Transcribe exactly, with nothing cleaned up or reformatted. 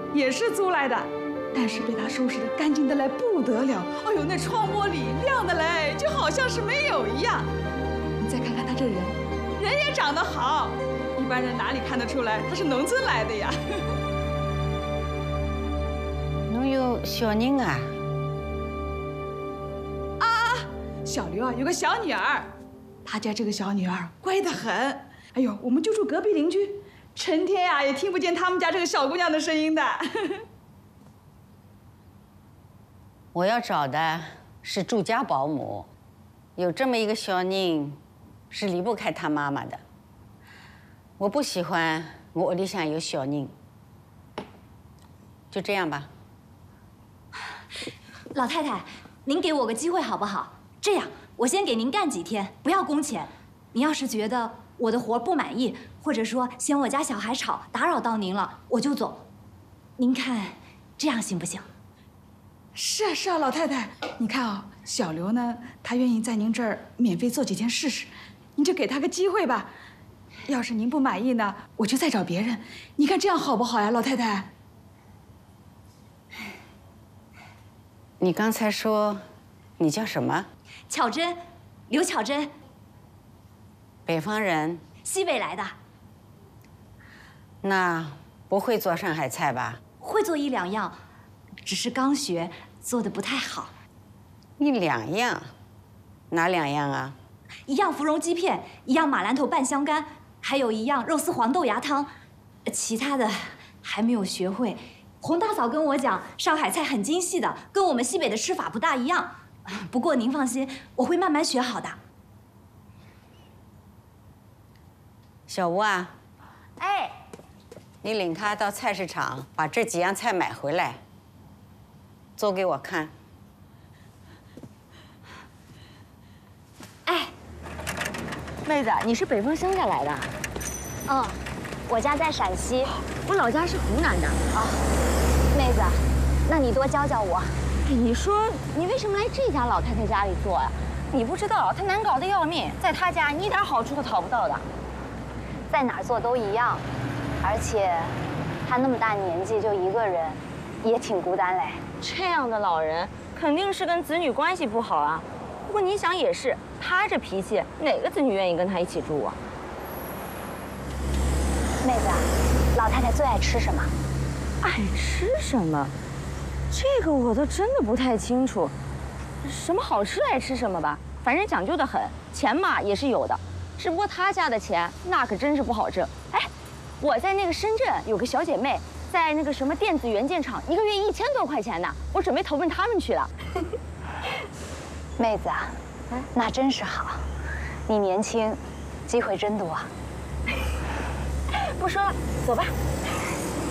也是租来的，但是被他收拾得干净的来不得了。哎呦，那窗玻璃亮的来，就好像是没有一样。你再看看他这人，人也长得好，一般人哪里看得出来他是农村来的呀？ 侬有小人啊？ 啊，小刘啊，有个小女儿，他家这个小女儿乖得很。哎呦，我们就住隔壁邻居，成天呀、啊、也听不见他们家这个小姑娘的声音的。 我要找的是住家保姆，有这么一个小人，是离不开他妈妈的。我不喜欢我屋里向有小人，就这样吧。 老太太，您给我个机会好不好？这样，我先给您干几天，不要工钱。您要是觉得我的活不满意，或者说嫌我家小孩吵，打扰到您了，我就走。您看这样行不行？ 是啊是啊，老太太，你看啊、哦，小刘呢，他愿意在您这儿免费做几天试试，您就给他个机会吧。要是您不满意呢，我就再找别人。你看这样好不好呀，老太太？ 你刚才说你叫什么？ 巧珍，刘巧珍。 北方人， 西北来的。 那不会做上海菜吧？ 会做一两样，只是刚学，做的不太好。 一两样？哪两样啊？ 一样芙蓉鸡片，一样马兰头拌香干，还有一样肉丝黄豆芽汤，其他的还没有学会。洪大嫂跟我讲，上海菜很精细的，跟我们西北的吃法不大一样。不过您放心，我会慢慢学好的。 小吴啊， 哎， 你领他到菜市场把这几样菜买回来，做给我看。 哎， 妹子，你是北方乡下来的？ 嗯，我家在陕西， 我老家是湖南的。 啊，妹子，那你多教教我。 你说你为什么来这家老太太家里做呀？你不知道她难搞的要命，在她家你一点好处都讨不到的。 在哪儿做都一样，而且她那么大年纪就一个人，也挺孤单嘞。 这样的老人肯定是跟子女关系不好啊。不过你想也是，她这脾气，哪个子女愿意跟她一起住啊？ 妹子，老太太最爱吃什么？ 爱吃什么？这个我倒真的不太清楚。什么好吃爱吃什么吧，反正讲究的很。钱嘛也是有的，只不过她家的钱那可真是不好挣。哎，我在那个深圳有个小姐妹，在那个什么电子元件厂，一个月一千多块钱呢，我准备投奔他们去了。 妹子啊，那真是好。你年轻，机会真多。 不说了，走吧。